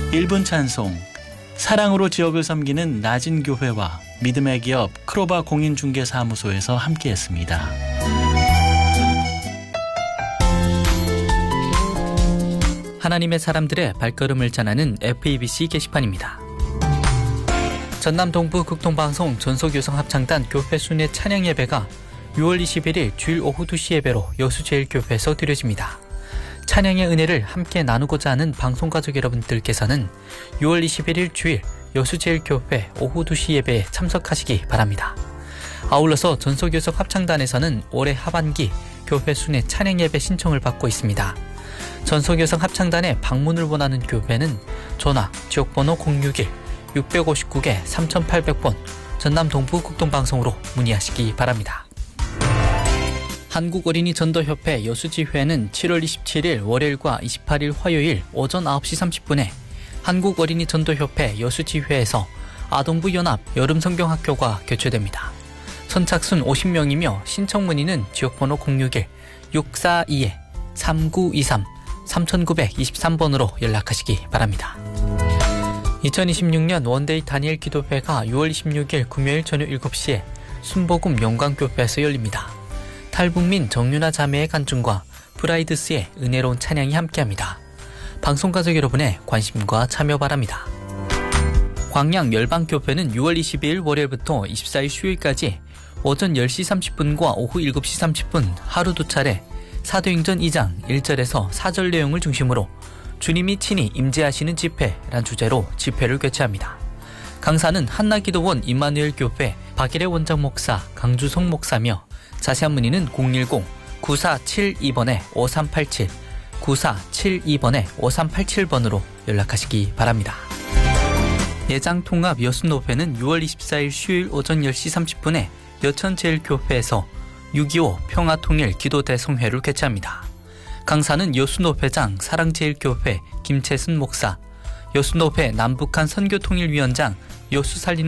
1분 찬송, 사랑으로 지역을 섬기는 낮은 교회와 믿음의 기업 크로바 공인중개사무소에서 함께했습니다. 하나님의 사람들의 발걸음을 전하는 FEBC 게시판입니다. 전남 동부 극동방송 전속요성합창단 교회 순회 찬양 예배가 6월 21일 주일 오후 2시 예배로 여수제일교회에서 드려집니다. 찬양의 은혜를 함께 나누고자 하는 방송가족 여러분들께서는 6월 21일 주일 여수제일교회 오후 2시 예배에 참석하시기 바랍니다. 아울러서 전속요성 합창단에서는 올해 하반기 교회 순회 찬양 예배 신청을 받고 있습니다. 전속요성 합창단에 방문을 원하는 교회는 전화 지역번호 061-659개 3800번 전남 동부 극동방송으로 문의하시기 바랍니다. 한국어린이 전도협회 여수지회는 7월 27일 월요일과 28일 화요일 오전 9시 30분에 한국어린이 전도협회 여수지회에서 아동부 연합 여름성경학교가 개최됩니다. 선착순 50명이며 신청 문의는 지역번호 061-642-3923 3923번으로 연락하시기 바랍니다. 2026년 원데이 다니엘 기도회가 6월 26일 금요일 저녁 7시에 순복음 영광교회에서 열립니다. 탈북민 정윤아 자매의 간증과 프라이드스의 은혜로운 찬양이 함께합니다. 방송가족 여러분의 관심과 참여 바랍니다. 광양 열방교회는 6월 22일 월요일부터 24일 수요일까지 오전 10시 30분과 오후 7시 30분 하루 2차례 사도행전 2장 1절에서 4절 내용을 중심으로 주님이 친히 임재하시는 집회란 주제로 집회를 개최합니다. 강사는 한나기도원 임마누엘 교회 박일의 원장 목사 강주성 목사며 자세한 문의는 010-9472-5387 9472-5387번으로 연락하시기 바랍니다. 예장통합 여수노회는 6월 24일 수요일 오전 10시 30분에 여천제일교회에서 6.25 평화통일 기도대성회를 개최합니다. 강사는 여수노회장 사랑제일교회 김채순 목사, 여수노회 남북한 선교통일위원장 여수살리는